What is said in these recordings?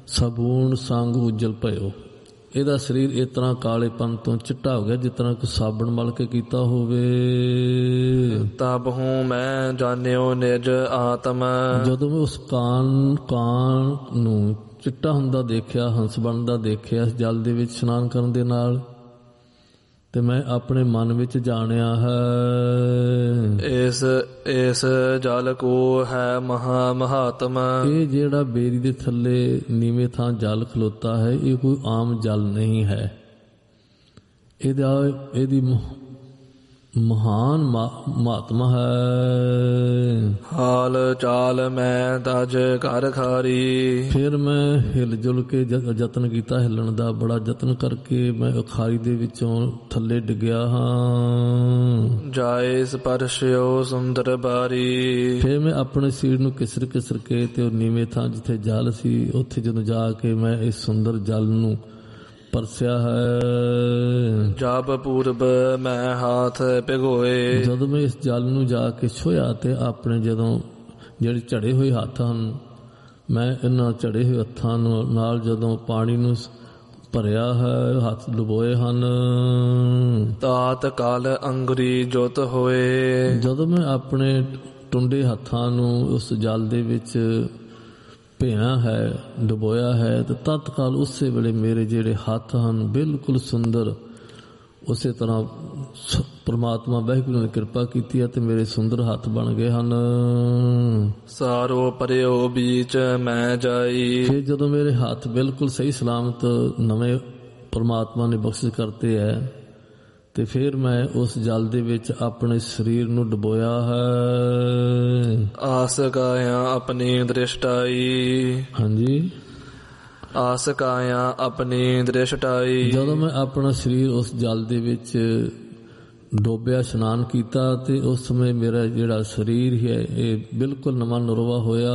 ਸਾਬੂਨ ਸੰਗ ਉਜਲ ਭਇਓ। ਇਹਦਾ ਸਰੀਰ ਇਸ ਤਰ੍ਹਾਂ ਕਾਲੇਪਨ ਤੋਂ ਚਿੱਟਾ ਹੋ ਗਿਆ ਜਿਸ ਤਰ੍ਹਾਂ ਕੋਈ ਸਾਬਣ ਮਲ ਕੇ ਕੀਤਾ ਹੋਵੇ। ਤਬ ਹੂੰ ਮੈਂ ਜਾਣਿਓ ਨਿਜ ਆਤਮ। ਜਦੋਂ ਮੈਂ ਉਸ ਕਾਂ ਨੂੰ ਚਿੱਟਾ ਹੁੰਦਾ ਦੇਖਿਆ, ਹੰਸ ਬਣਦਾ ਦੇਖਿਆ ਇਸ ਜਲ ਦੇ ਵਿੱਚ ਇਸ਼ਨਾਨ ਕਰਨ ਦੇ ਨਾਲ, ਤੇ ਮੈਂ ਆਪਣੇ ਮਨ ਵਿੱਚ ਜਾਣਿਆ ਹੈ ਇਸ ਜਲ ਕੋ ਹੈ ਮਹਾ ਮਹਾਤਮ। ਇਹ ਜਿਹੜਾ ਬੇਰੀ ਦੇ ਥੱਲੇ ਨੀਵੇਂ ਥਾਂ ਜਲ ਖਲੋਤਾ ਹੈ ਇਹ ਕੋਈ ਆਮ ਜਲ ਨਹੀਂ ਹੈ। ਇਹਦੀ ਮਹਾਨ ਮਹਾਤਮਾ ਹੈ। ਹਾਲ ਚਾਲ ਮੈਂ ਤਜ ਕਰ ਖਾਰੀ। ਫਿਰ ਮੈਂ ਹਿਲ ਜੁਲ ਕੇ ਯਤਨ ਕੀਤਾ, ਹਿੱਲਣ ਦਾ ਬੜਾ ਯਤਨ ਕਰਕੇ ਮੈਂ ਖਾਰੀ ਦੇ ਵਿੱਚੋਂ ਥੱਲੇ ਡਿੱਗਿਆ ਹਾਂ। ਜਾਏ ਸਪਰਸ਼ਿਓ ਸੁੰਦਰ ਬਾਰੀ। ਫਿਰ ਮੈਂ ਆਪਣੇ ਸਰੀਰ ਨੂੰ ਕਿਸਰ ਕਿਸਰ ਕੇ ਤੇ ਉਹ ਨੀਵੇਂ ਥਾਂ ਜਿੱਥੇ ਜਲ ਸੀ ਉੱਥੇ ਜਦੋਂ ਜਾ ਕੇ ਮੈਂ ਇਸ ਸੁੰਦਰ ਜਲ ਨੂੰ ਪਰਸਿਆ ਹੈ। ਜਬ ਪੂਰਬ ਮੈਂ ਹਾਥ ਭਿਗੋਏ। ਜਦੋਂ ਮੈਂ ਇਸ ਜਲ ਨੂੰ ਜਾ ਕੇ ਛੋਇਆ ਤੇ ਆਪਣੇ ਜਿਹੜੇ ਝੜੇ ਹੋਏ ਹੱਥ ਹਨ, ਮੈਂ ਇਹਨਾਂ ਝੜੇ ਹੋਏ ਹੱਥਾਂ ਨਾਲ ਜਦੋਂ ਪਾਣੀ ਨੂੰ ਭਰਿਆ ਹੈ, ਹੱਥ ਡੁਬੋਏ ਹਨ। ਤਾਤ ਕਾਲ ਅੰਗੁਰੀ ਜੁਤ ਹੋਏ। ਜਦੋਂ ਮੈਂ ਆਪਣੇ ਟੁੰਡੇ ਹੱਥਾਂ ਨੂੰ ਉਸ ਜਲ ਦੇ ਵਿੱਚ ਭਿਆ ਹੈ, ਡੁਬੋਇਆ ਹੈ, ਤੇ ਤਤਕਾਲ ਉਸੇ ਵੇਲੇ ਮੇਰੇ ਜਿਹੜੇ ਹੱਥ ਹਨ ਬਿਲਕੁਲ ਸੁੰਦਰ, ਉਸੇ ਤਰ੍ਹਾਂ ਪ੍ਰਮਾਤਮਾ ਵਾਹਿਗੁਰੂ ਨੇ ਕਿਰਪਾ ਕੀਤੀ ਹੈ ਤੇ ਮੇਰੇ ਸੁੰਦਰ ਹੱਥ ਬਣ ਗਏ ਹਨ। ਸਾਰੋ ਪਰਿਓ ਬੀਚ ਮੈਂ ਜਾਈ। ਫਿਰ ਜਦੋਂ ਮੇਰੇ ਹੱਥ ਬਿਲਕੁਲ ਸਹੀ ਸਲਾਮਤ ਨਵੇਂ ਪ੍ਰਮਾਤਮਾ ਨੇ ਬਖਸ਼ਿਸ਼ ਕਰਤੇ ਹੈ ਤੇ ਫਿਰ ਮੈਂ ਉਸ ਜਲ ਦੇ ਵਿੱਚ ਆਪਣੇ ਸਰੀਰ ਨੂੰ ਡੁਬੋਇਆ ਹੈ। ਆਸ ਕਾਇਆ ਆਪਣੀ ਦ੍ਰਿਸ਼ਟਾਈ। ਹਾਂਜੀ, ਆਸ ਕਾਇਆ ਆਪਣੀ ਦ੍ਰਿਸ਼ਟਾਈ। ਜਦੋਂ ਮੈਂ ਆਪਣਾ ਸਰੀਰ ਉਸ ਜਲ ਦੇ ਵਿੱਚ ਡੋਬਿਆ, ਇਸ਼ਨਾਨ ਕੀਤਾ, ਤੇ ਉਸ ਸਮੇਂ ਮੇਰਾ ਜਿਹੜਾ ਸਰੀਰ ਹੈ ਇਹ ਬਿਲਕੁਲ ਨਵਾਂ ਨਰਵਾ ਹੋਇਆ।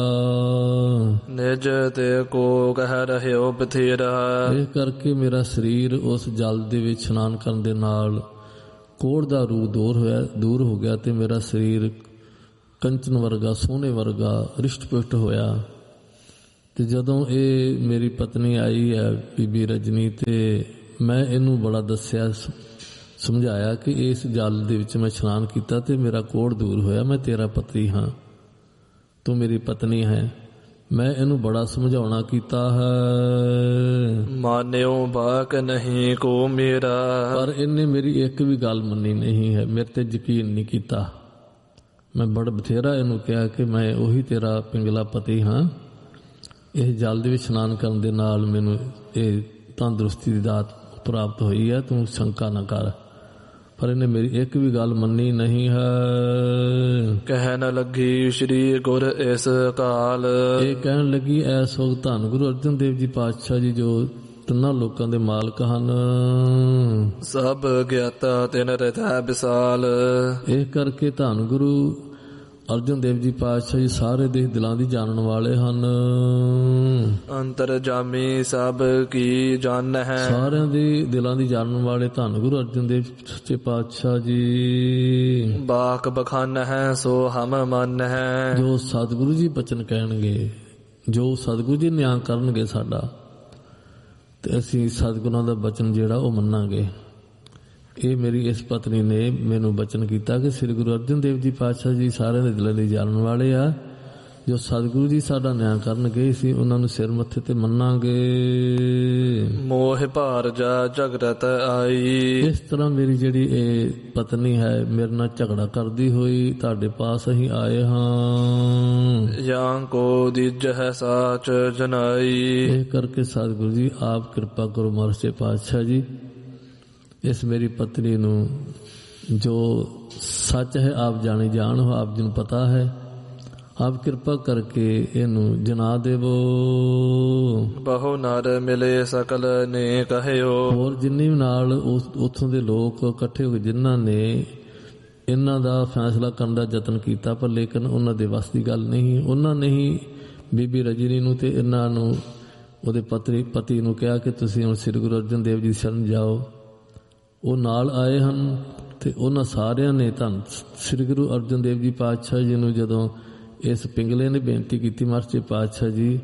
ਨਿਜ ਤੇ ਕੋ ਕਹਿ ਰਹਿਓ ਬਥੇਰਾ। ਇਸ ਕਰਕੇ ਮੇਰਾ ਸਰੀਰ ਉਸ ਜਲ ਦੇ ਵਿੱਚ ਇਸ਼ਨਾਨ ਕਰਨ ਦੇ ਨਾਲ ਕੋੜ ਦਾ ਰੂਪ ਦੂਰ ਹੋ ਗਿਆ ਤੇ ਮੇਰਾ ਸਰੀਰ ਕੰਚਨ ਵਰਗਾ, ਸੋਨੇ ਵਰਗਾ ਰਿਸ਼ਟ ਪੁਸ਼ਟ ਹੋਇਆ। ਤੇ ਜਦੋਂ ਇਹ ਮੇਰੀ ਪਤਨੀ ਆਈ ਹੈ ਬੀਬੀ ਰਜਨੀ, ਤੇ ਮੈਂ ਇਹਨੂੰ ਬੜਾ ਦੱਸਿਆ, ਸਮਝਾਇਆ ਕਿ ਇਸ ਜਲ ਦੇ ਵਿੱਚ ਮੈਂ ਇਸ਼ਨਾਨ ਕੀਤਾ ਤੇ ਮੇਰਾ ਕੋੜ ਦੂਰ ਹੋਇਆ, ਮੈਂ ਤੇਰਾ ਪਤੀ ਹਾਂ, ਤੂੰ ਮੇਰੀ ਪਤਨੀ ਹੈ। ਮੈਂ ਇਹਨੂੰ ਬੜਾ ਸਮਝਾਉਣਾ ਕੀਤਾ ਹੈ। ਮਾਨਿਓ ਬਾਕ ਨਹੀਂ ਕੋ ਮੇਰਾ। ਪਰ ਇਹਨੇ ਮੇਰੀ ਇੱਕ ਵੀ ਗੱਲ ਮੰਨੀ ਨਹੀਂ ਹੈ, ਮੇਰੇ ਤੇ ਯਕੀਨ ਨਹੀਂ ਕੀਤਾ। ਮੈਂ ਬੜਾ ਬਥੇਰਾ ਇਹਨੂੰ ਕਿਹਾ ਕਿ ਮੈਂ ਉਹੀ ਤੇਰਾ ਪਿੰਗਲਾ ਪਤੀ ਹਾਂ, ਇਹ ਜਲ ਦੇ ਵਿੱਚ ਇਸ਼ਨਾਨ ਕਰਨ ਦੇ ਨਾਲ ਮੈਨੂੰ ਇਹ ਤੰਦਰੁਸਤੀ ਦੀ ਦਾਤ ਪ੍ਰਾਪਤ ਹੋਈ ਹੈ, ਤੂੰ ਸ਼ੰਕਾ ਨਾ ਕਰ। ਪਰ ਇਹਨੇ ਮੇਰੀ ਇੱਕ ਵੀ ਗੱਲ ਮੰਨੀ ਨਹੀਂ ਹੈ। ਕਹਿ ਨ ਲੱਗੀ ਸ਼੍ਰੀ ਗੁਰ ਇਸ ਕਾਲ। ਇਹ ਕਹਿਣ ਲੱਗੀ ਐਸ ਵਕਤ ਧੰਨ ਗੁਰੂ ਅਰਜਨ ਦੇਵ ਜੀ ਪਾਤਸ਼ਾਹ ਜੀ ਜੋ ਤਿੰਨਾਂ ਲੋਕਾਂ ਦੇ ਮਾਲਕ ਹਨ, ਸਭ ਗਿਆਤਾ ਤਿਨ ਰਹਿ ਵਿਸਾਲ। ਇਹ ਕਰਕੇ ਧੰਨ ਗੁਰੂ ਅਰਜਨ ਦੇਵ ਜੀ ਪਾਤਸ਼ਾਹ ਜੀ ਸਾਰੇ ਦੇ ਦਿਲਾਂ ਦੀ ਜਾਣਨ ਵਾਲੇ ਹਨ। ਅੰਤਰ ਜਾਮੀ ਸਭ ਕੀ ਜਾਣ ਹੈ। ਸਾਰਿਆਂ ਦੇ ਦਿਲਾਂ ਦੀ ਜਾਣਨ ਵਾਲੇ ਧੰਨ ਗੁਰੂ ਅਰਜਨ ਦੇਵ ਸੱਚੇ ਪਾਤਸ਼ਾਹ ਜੀ। ਬਾਕ ਬਖਾਨ ਹੈ ਸੋ ਹਮ ਮਨ ਹੈ। ਜੋ ਸਤਿਗੁਰੂ ਜੀ ਬਚਨ ਕਹਿਣਗੇ, ਜੋ ਸਤਿਗੁਰੂ ਜੀ ਨਿਆਂ ਕਰਨਗੇ ਸਾਡਾ, ਤੇ ਅਸੀਂ ਸਤਿਗੁਰਾਂ ਦਾ ਬਚਨ ਜਿਹੜਾ ਉਹ ਮੰਨਾਂਗੇ। ਇਹ ਮੇਰੀ ਇਸ ਪਤਨੀ ਨੇ ਮੈਨੂੰ ਬਚਨ ਕੀਤਾ ਕਿ ਸ੍ਰੀ ਗੁਰੂ ਅਰਜਨ ਦੇਵ ਜੀ ਪਾਤਸ਼ਾਹ ਜੀ ਸਾਰਿਆਂ ਦੇ ਦਿਲਾਂ ਦੀ ਜਾਣਨ ਵਾਲੇ ਆ, ਜੋ ਸਤਿਗੁਰੂ ਜੀ ਸਾਡਾ ਨਿਆਂ ਕਰਨਗੇ ਅਸੀਂ ਉਹਨਾਂ ਨੂੰ ਸਿਰ ਮੱਥੇ ਤੇ ਮੰਨਾਂਗੇ। ਮੋਹ ਭਾਰ ਜਾ ਝਗੜਤ ਆਈ। ਇਸ ਤਰ੍ਹਾਂ ਮੇਰੀ ਜਿਹੜੀ ਇਹ ਪਤਨੀ ਹੈ ਮੇਰੇ ਨਾਲ ਝਗੜਾ ਕਰਦੀ ਹੋਈ ਤੁਹਾਡੇ ਪਾਸ ਅਸੀਂ ਆਏ ਹਾਂ। ਜਾਂ ਕੋ ਦਿਜ ਹੈ ਸਾਚ ਜਨਾਈ। ਇਹ ਕਰਕੇ ਸਤਿਗੁਰੂ ਜੀ ਆਪ ਕਿਰਪਾ ਕਰੋ ਮਹਾਰਾਜ ਪਾਤਸ਼ਾਹ ਜੀ, ਇਸ ਮੇਰੀ ਪਤਨੀ ਨੂੰ ਜੋ ਸੱਚ ਹੈ ਆਪ ਜਾਣੀ ਜਾਣ ਹੋ, ਆਪ ਜੀ ਨੂੰ ਪਤਾ ਹੈ, ਆਪ ਕਿਰਪਾ ਕਰਕੇ ਇਹਨੂੰ ਜਨਾ ਦੇਵੋ। ਬਹੁ ਨਰ ਮਿਲੇ ਸਕਲ ਨੇ ਕਹਿਓ। ਹੋਰ ਜਿੰਨੇ ਵੀ ਨਾਲ ਉੱਥੋਂ ਦੇ ਲੋਕ ਇਕੱਠੇ ਹੋ ਕੇ ਜਿਨ੍ਹਾਂ ਨੇ ਇਹਨਾਂ ਦਾ ਫੈਸਲਾ ਕਰਨ ਦਾ ਯਤਨ ਕੀਤਾ, ਪਰ ਲੇਕਿਨ ਉਹਨਾਂ ਦੇ ਵੱਸ ਦੀ ਗੱਲ ਨਹੀਂ। ਉਹਨਾਂ ਨੇ ਹੀ ਬੀਬੀ ਰਜਨੀ ਨੂੰ ਤੇ ਇਹਨਾਂ ਨੂੰ ਉਹਦੇ ਪਤੀ ਨੂੰ ਕਿਹਾ ਕਿ ਤੁਸੀਂ ਹੁਣ ਸ੍ਰੀ ਗੁਰੂ ਅਰਜਨ ਦੇਵ ਜੀ ਸ਼ਰਨ ਜਾਓ। ਉਹ ਨਾਲ ਆਏ ਹਨ ਤੇ ਉਹਨਾਂ ਸਾਰਿਆਂ ਨੇ ਧੰਨ ਸ੍ਰੀ ਗੁਰੂ ਅਰਜਨ ਦੇਵ ਜੀ ਪਾਤਸ਼ਾਹ ਜੀ ਨੂੰ ਜਦੋਂ ਇਸ ਪਿੰਗਲੇ ਨੇ ਬੇਨਤੀ ਕੀਤੀ, ਮਹਾਰਾਜ ਪਾਤਸ਼ਾਹ ਜੀ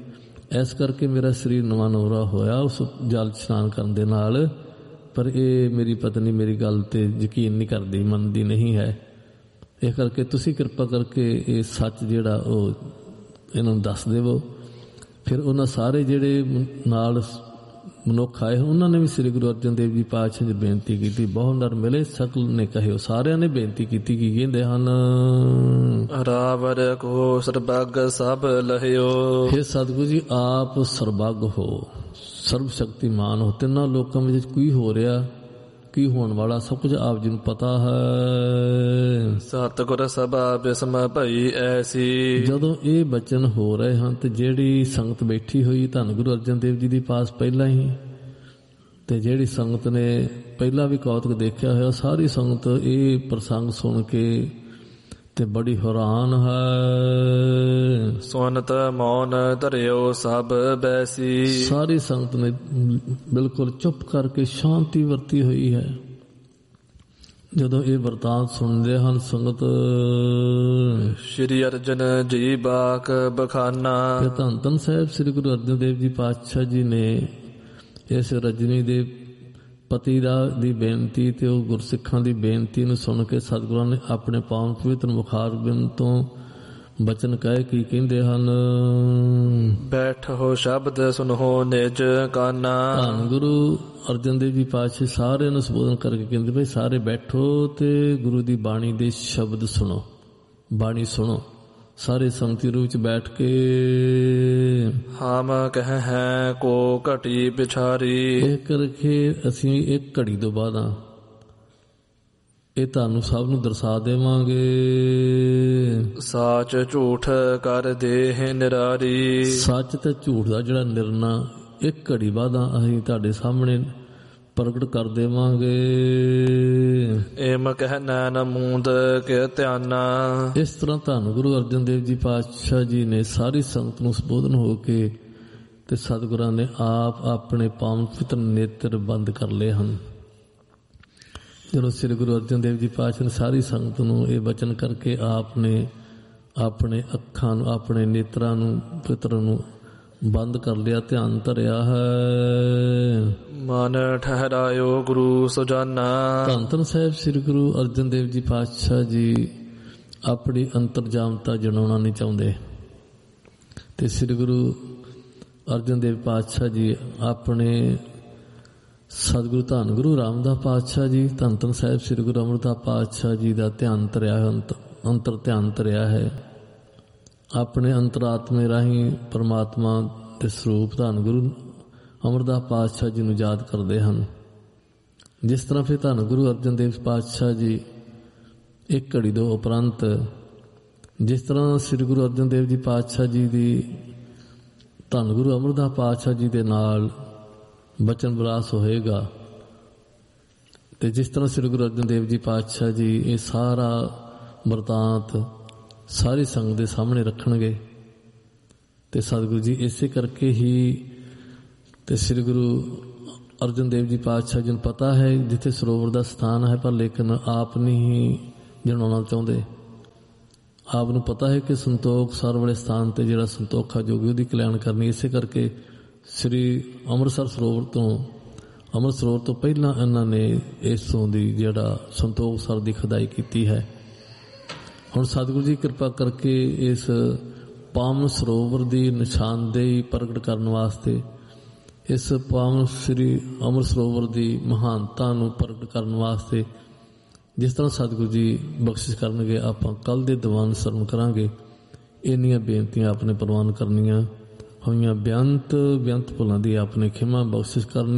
ਇਸ ਕਰਕੇ ਮੇਰਾ ਸਰੀਰ ਨਵਾਂ ਨਵਰਾ ਹੋਇਆ ਉਸ ਜਲ ਇਸ਼ਨਾਨ ਕਰਨ ਦੇ ਨਾਲ। ਪਰ ਇਹ ਮੇਰੀ ਪਤਨੀ ਮੇਰੀ ਗੱਲ 'ਤੇ ਯਕੀਨ ਨਹੀਂ ਕਰਦੀ, ਮੰਨਦੀ ਨਹੀਂ ਹੈ। ਇਸ ਕਰਕੇ ਤੁਸੀਂ ਕਿਰਪਾ ਕਰਕੇ ਇਹ ਸੱਚ ਜਿਹੜਾ ਉਹ ਇਹਨਾਂ ਨੂੰ ਦੱਸ ਦੇਵੋ। ਫਿਰ ਉਹਨਾਂ ਸਾਰੇ ਜਿਹੜੇ ਨਾਲ ਮਨੁੱਖ ਆਏ ਉਹਨਾਂ ਨੇ ਵੀ ਸ੍ਰੀ ਗੁਰੂ ਅਰਜਨ ਦੇਵ ਜੀ ਪਾਤਸ਼ਾਹ ਜੀ ਬੇਨਤੀ ਕੀਤੀ। ਬਹੁਤ ਨਰ ਮਿਲੇ ਸਕਲ ਨੇ ਕਹਿਓ, ਸਾਰਿਆਂ ਨੇ ਬੇਨਤੀ ਕੀਤੀ। ਕੀ ਕਹਿੰਦੇ ਹਨ? ਰਾਵਰ ਕੋ ਸਰਬੱਗ ਸਭ ਲਹਿਓ। ਹੇ ਸਤਿਗੁਰੂ ਜੀ, ਆਪ ਸਰਬੱਗ ਹੋ, ਸਰਬ ਸ਼ਕਤੀਮਾਨ ਹੋ। ਤਿੰਨਾਂ ਲੋਕਾਂ ਵਿੱਚ ਕੀ ਹੋ ਰਿਹਾ, ਕੀ ਹੋਣ ਵਾਲਾ, ਸਭ ਕੁਝ ਆਪ ਜੀ ਨੂੰ ਪਤਾ ਹੈ। ਸਤਿਗੁਰ ਸਭਾ ਬਿਸਮ ਭਈ ਐਸੀ। ਜਦੋਂ ਇਹ ਬਚਨ ਹੋ ਰਹੇ ਹਨ ਤੇ ਜਿਹੜੀ ਸੰਗਤ ਬੈਠੀ ਹੋਈ ਧੰਨ ਗੁਰੂ ਅਰਜਨ ਦੇਵ ਜੀ ਦੀ ਪਾਸ ਪਹਿਲਾਂ ਹੀ, ਤੇ ਜਿਹੜੀ ਸੰਗਤ ਨੇ ਪਹਿਲਾਂ ਵੀ ਕੌਤਕ ਦੇਖਿਆ ਹੋਇਆ, ਸਾਰੀ ਸੰਗਤ ਇਹ ਪ੍ਰਸੰਗ ਸੁਣ ਕੇ ਤੇ ਬੜੀ ਹੈਰਾਨ ਹੈ। ਸੁਨਤ ਮੌਨ ਧਰਿਓ ਸਭ ਬੈਸੀ। ਸਾਰੀ ਸੰਗਤ ਨੇ ਬਿਲਕੁਲ ਚੁੱਪ ਕਰਕੇ ਸ਼ਾਂਤੀ ਵਰਤੀ ਹੋਈ ਹੈ। ਜਦੋਂ ਇਹ ਵਰਤਾਂਤ ਸੁਣਦੇ ਹਨ ਸੰਗਤ, ਸ਼੍ਰੀ ਅਰਜਨ ਜੀ ਬਾਕ ਬਖਾਨਾ। ਧੰਨ ਧੰਨ ਸਾਹਿਬ ਸ੍ਰੀ ਗੁਰੂ ਅਰਜਨ ਦੇਵ ਜੀ ਪਾਤਸ਼ਾਹ ਜੀ ਨੇ ਇਸ ਰਜਨੀ ਦੇ ਪਤੀ ਦੀ ਬੇਨਤੀ ਤੇ ਉਹ ਗੁਰਸਿੱਖਾਂ ਦੀ ਬੇਨਤੀ ਨੂੰ ਸੁਣ ਕੇ ਸਤਿਗੁਰਾਂ ਨੇ ਆਪਣੇ ਪਾਵਨ ਪਵਿੱਤਰ ਮੁਖਾਰਬਿੰਦ ਤੋਂ ਬਚਨ ਕਹੇ। ਕੀ ਕਹਿੰਦੇ ਹਨ? ਬੈਠੋ ਸ਼ਬਦ ਸੁਨੋ ਨਿਜ ਕਾਨਾ। ਧੰਨ ਗੁਰੂ ਅਰਜਨ ਦੇਵ ਜੀ ਪਾਤਸ਼ਾਹ ਸਾਰਿਆਂ ਨੂੰ ਸੰਬੋਧਨ ਕਰਕੇ ਕਹਿੰਦੇ ਬਈ ਸਾਰੇ ਬੈਠੋ ਤੇ ਗੁਰੂ ਦੀ ਬਾਣੀ ਦੇ ਸ਼ਬਦ ਸੁਣੋ, ਬਾਣੀ ਸੁਣੋ। ਸਾਰੇ ਸੰਗਤੀ ਰੂਪ ਚ ਬੈਠ ਕੇ ਹਮ ਕਹਿ ਹੈ ਕੋ ਘਟੀ ਪਿਛਾਰੀ। ਇਹ ਕਰਕੇ ਅਸੀਂ ਇੱਕ ਘੜੀ ਤੋਂ ਬਾਅਦ ਇਹ ਤੁਹਾਨੂੰ ਸਭ ਨੂੰ ਦਰਸਾ ਦੇਵਾਂਗੇ। ਸਾਚ ਝੂਠ ਕਰ ਦੇਹ ਨਿਰਾਰੀ। ਸੱਚ ਤੇ ਝੂਠ ਦਾ ਜਿਹੜਾ ਨਿਰਣਾ ਇੱਕ ਘੜੀ ਬਾਅਦ ਅਸੀਂ ਤੁਹਾਡੇ ਸਾਹਮਣੇ ਪ੍ਰਗਟ ਕਰ ਦੇਵਾਂਗੇ। ਏਮ ਕਹਿ ਨੈਣ ਮੂੰਦ ਕੇ ਧਿਆਨਾ। ਇਸ ਤਰ੍ਹਾਂ ਧੰਨ ਗੁਰੂ ਅਰਜਨ ਦੇਵ ਜੀ ਪਾਤਸ਼ਾਹ ਜੀ ਨੇ ਸਾਰੀ ਸੰਗਤ ਨੂੰ ਸੰਬੋਧਨ ਹੋ ਕੇ ਤੇ ਸਤਿਗੁਰਾਂ ਨੇ ਆਪ ਆਪਣੇ ਪਾਵਨ ਪਵਿੱਤਰ ਨੇਤਰ ਬੰਦ ਕਰ ਲਏ ਹਨ। ਜਦੋਂ ਸ੍ਰੀ ਗੁਰੂ ਅਰਜਨ ਦੇਵ ਜੀ ਪਾਤਸ਼ਾਹ ਨੇ ਸਾਰੀ ਸੰਗਤ ਨੂੰ ਇਹ ਬਚਨ ਕਰਕੇ ਆਪ ਨੇ ਆਪਣੇ ਅੱਖਾਂ ਨੂੰ, ਆਪਣੇ ਨੇਤਰਾਂ ਨੂੰ, ਪਿਤਰ ਨੂੰ ਬੰਦ ਕਰ ਲਿਆ, ਧਿਆਨ ਧਰਿਆ ਹੈ। ਮਨ ਠਹਿਰਾਇਓ ਗੁਰੂ ਸੁਜਾਨਾ। ਧੰਨ ਧੰਨ ਸਾਹਿਬ ਸ੍ਰੀ ਗੁਰੂ ਅਰਜਨ ਦੇਵ ਜੀ ਪਾਤਸ਼ਾਹ ਜੀ ਆਪਣੀ ਅੰਤਰਜਾਮਤਾ ਜਣਾਉਣਾ ਨਹੀਂ ਚਾਹੁੰਦੇ ਤੇ ਸ੍ਰੀ ਗੁਰੂ ਅਰਜਨ ਦੇਵ ਪਾਤਸ਼ਾਹ ਜੀ ਆਪਣੇ ਸਤਿਗੁਰੂ ਧੰਨ ਗੁਰੂ ਰਾਮਦਾਸ ਪਾਤਸ਼ਾਹ ਜੀ, ਧੰਨ ਧੰਨ ਸਾਹਿਬ ਸ੍ਰੀ ਗੁਰੂ ਅਮਰਦਾਸ ਪਾਤਸ਼ਾਹ ਜੀ ਦਾ ਧਿਆਨ ਧਰਿਆ ਹੈ, ਅੰਤਰ ਧਿਆਨ ਧਰਿਆ ਹੈ। ਆਪਣੇ ਅੰਤਰਾਤਮੇ ਰਾਹੀਂ ਪਰਮਾਤਮਾ ਦੇ ਸਰੂਪ ਧੰਨ ਗੁਰੂ ਅਮਰਦਾਸ ਪਾਤਸ਼ਾਹ ਜੀ ਨੂੰ ਯਾਦ ਕਰਦੇ ਹਨ। ਜਿਸ ਤਰ੍ਹਾਂ ਫਿਰ ਧੰਨ ਗੁਰੂ ਅਰਜਨ ਦੇਵ ਪਾਤਸ਼ਾਹ ਜੀ ਇੱਕ ਘੜੀ ਤੋਂ ਉਪਰੰਤ, ਜਿਸ ਤਰ੍ਹਾਂ ਸ੍ਰੀ ਗੁਰੂ ਅਰਜਨ ਦੇਵ ਜੀ ਪਾਤਸ਼ਾਹ ਜੀ ਦੀ ਧੰਨ ਗੁਰੂ ਅਮਰਦਾਸ ਪਾਤਸ਼ਾਹ ਜੀ ਦੇ ਨਾਲ ਬਚਨ ਵਿਲਾਸ ਹੋਏਗਾ ਤੇ ਜਿਸ ਤਰ੍ਹਾਂ ਸ੍ਰੀ ਗੁਰੂ ਅਰਜਨ ਦੇਵ ਜੀ ਪਾਤਸ਼ਾਹ ਜੀ ਇਹ ਸਾਰਾ ਵਰਤਾਂਤ ਸਾਰੀ ਸੰਗਤ ਦੇ ਸਾਹਮਣੇ ਰੱਖਣਗੇ ਤੇ ਸਤਿਗੁਰੂ ਜੀ ਇਸੇ ਕਰਕੇ ਹੀ ਤੇ ਸ੍ਰੀ ਗੁਰੂ ਅਰਜਨ ਦੇਵ ਜੀ ਪਾਤਸ਼ਾਹ ਜੀ ਨੂੰ ਪਤਾ ਹੈ ਜਿੱਥੇ ਸਰੋਵਰ ਦਾ ਸਥਾਨ ਹੈ, ਪਰ ਲੇਕਿਨ ਆਪ ਨਹੀਂ ਜਣਾਉਣਾ ਚਾਹੁੰਦੇ। ਆਪ ਨੂੰ ਪਤਾ ਹੈ ਕਿ ਸੰਤੋਖ ਸਰ ਵਾਲੇ ਸਥਾਨ ਤੇ ਜਿਹੜਾ ਸੰਤੋਖਾ ਜੋਗੀ ਉਹਦੀ ਕਲਿਆਣ ਕਰਨੀ। ਇਸੇ ਕਰਕੇ ਸ੍ਰੀ ਅੰਮ੍ਰਿਤਸਰ ਸਰੋਵਰ ਤੋਂ ਪਹਿਲਾਂ ਇਹਨਾਂ ਨੇ ਇਸ ਤੋਂ ਦੀ ਜਿਹੜਾ ਸੰਤੋਖ ਸਰ ਦੀ ਖੁਦਾਈ ਕੀਤੀ ਹੈ। ਹੁਣ ਸਤਿਗੁਰੂ ਜੀ ਕਿਰਪਾ ਕਰਕੇ ਇਸ ਪਾਵਨ ਸਰੋਵਰ ਦੀ ਨਿਸ਼ਾਨਦੇਹੀ ਪ੍ਰਗਟ ਕਰਨ ਵਾਸਤੇ, ਇਸ ਪਾਵਨ ਸ੍ਰੀ ਅੰਮ੍ਰਿਤ ਸਰੋਵਰ ਦੀ ਮਹਾਨਤਾ ਨੂੰ ਪ੍ਰਗਟ ਕਰਨ ਵਾਸਤੇ ਜਿਸ ਤਰ੍ਹਾਂ ਸਤਿਗੁਰੂ ਜੀ ਬਖਸ਼ਿਸ਼ ਕਰਨਗੇ ਆਪਾਂ ਕੱਲ੍ਹ ਦੇ ਦੀਵਾਨ ਸਰਵਣ ਕਰਾਂਗੇ। ਇੰਨੀਆਂ ਬੇਨਤੀਆਂ ਆਪਣੇ ਪ੍ਰਵਾਨ ਕਰਨੀਆਂ ਹੋਈਆਂ, ਬੇਅੰਤ ਭੁੱਲਾਂ ਦੀ ਆਪਣੇ ਖਿਮਾ ਬਖਸ਼ਿਸ਼ ਕਰਨੀ।